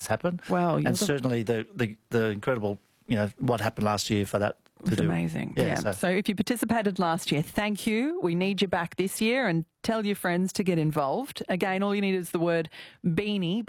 happen. Well, and certainly the incredible, what happened last year for that. It's amazing. Yeah. So if you participated last year, thank you. We need you back this year, and tell your friends to get involved. Again, all you need is the word BEANIE,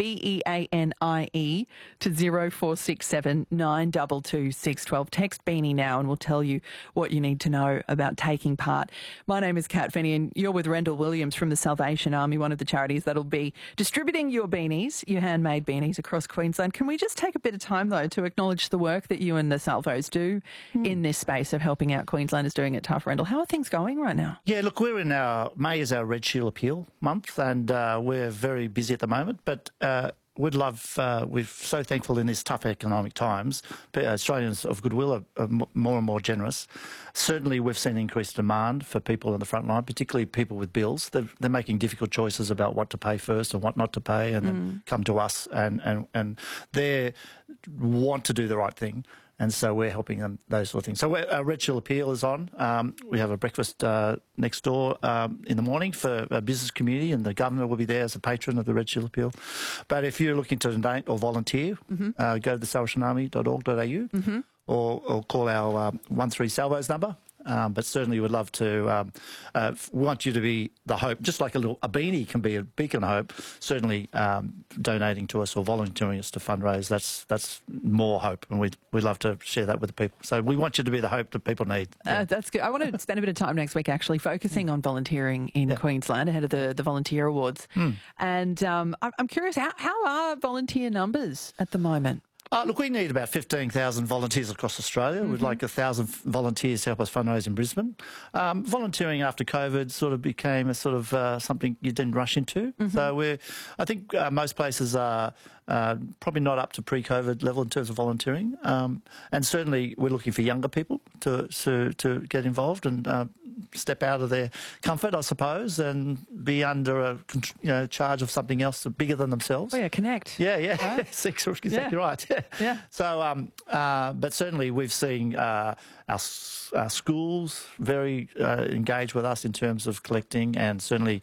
BEANIE, to 0467 922 612. Text BEANIE now and we'll tell you what you need to know about taking part. My name is Kat Finney and you're with Rendell Williams from the Salvation Army, one of the charities that'll be distributing your beanies, your handmade beanies across Queensland. Can we just take a bit of time, though, to acknowledge the work that you and the Salvos do in this space of helping out Queenslanders doing it tough, Rendell? How are things going right now? Yeah, look, we're in May is our Red Shield Appeal month, and we're very busy at the moment, but we'd love, we're so thankful in these tough economic times. Australians of goodwill are more and more generous. Certainly we've seen increased demand for people on the front line, particularly people with bills. They're making difficult choices about what to pay first and what not to pay, and then come to us, and they want to do the right thing. And so we're helping them, those sort of things. So our Red Shield Appeal is on. We have a breakfast next door in the morning for a business community, and the governor will be there as a patron of the Red Shield Appeal. But if you're looking to donate or volunteer, go to thesalvationarmy.org.au or call our 13 Salvos number. But certainly would love to, want you to be the hope, just like a beanie can be a beacon of hope. Certainly donating to us or volunteering us to fundraise, that's more hope, and we'd love to share that with the people. So we want you to be the hope that people need. That's good. I want to spend a bit of time next week actually focusing on volunteering in Queensland ahead of the Volunteer Awards. And I'm curious, how are volunteer numbers at the moment? Look, we need about 15,000 volunteers across Australia. We'd like 1,000 volunteers to help us fundraise in Brisbane. Volunteering after COVID sort of became a sort of something you didn't rush into. So I think most places are probably not up to pre-COVID level in terms of volunteering. And certainly we're looking for younger people to get involved and step out of their comfort, I suppose, and be under charge of something else bigger than themselves. Oh yeah, connect. Yeah. Right? Exactly right. Yeah. So, but certainly we've seen our schools very engaged with us in terms of collecting, and certainly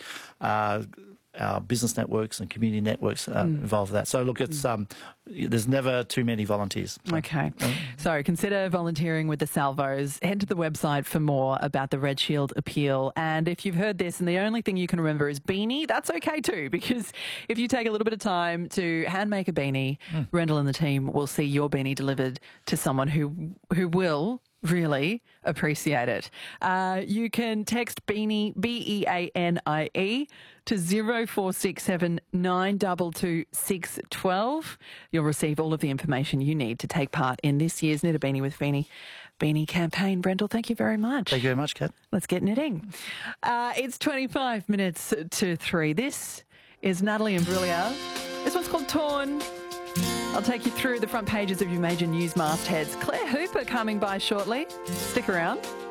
our business networks and community networks involved with that. So look, it's there's never too many volunteers. Okay. So consider volunteering with the Salvos. Head to the website for more about the Red Shield Appeal. And if you've heard this and the only thing you can remember is beanie, that's okay too, because if you take a little bit of time to hand make a beanie, Rendell and the team will see your beanie delivered to someone who will really appreciate it. You can text BEANIE, BEANIE, to 0467 922 612. You'll receive all of the information you need to take part in this year's Knit a Beanie with Beanie campaign. Rendell, thank you very much. Thank you very much, Kat. Let's get knitting. It's 25 minutes to 3. This is Natalie Imbruglia. This one's called Torn. I'll take you through the front pages of your major news mastheads. Claire Hooper coming by shortly. Stick around.